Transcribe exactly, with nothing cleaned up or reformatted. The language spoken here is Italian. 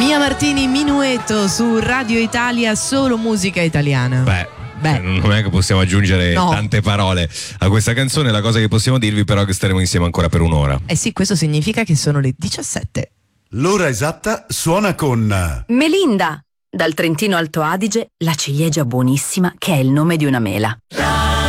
Mia Martini, Minuetto su Radio Italia, solo musica italiana. Beh. Beh. Non è che possiamo aggiungere no. tante parole a questa canzone. La cosa che possiamo dirvi però è che staremo insieme ancora per un'ora. Eh sì, questo significa che sono le diciassette. L'ora esatta suona con Melinda. Dal Trentino Alto Adige, la ciliegia buonissima che è il nome di una mela.